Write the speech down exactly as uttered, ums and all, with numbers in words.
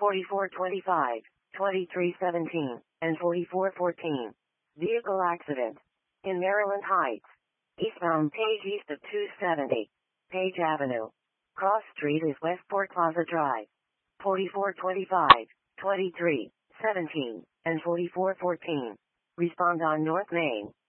forty-four twenty-five, twenty-three seventeen, and forty-four fourteen. Vehicle accident. In Maryland Heights. Eastbound Page east of two seventy. Page Avenue. Cross Street is Westport Plaza Drive. forty-four twenty-five, twenty-three seventeen, and forty-four fourteen. Respond on North Main.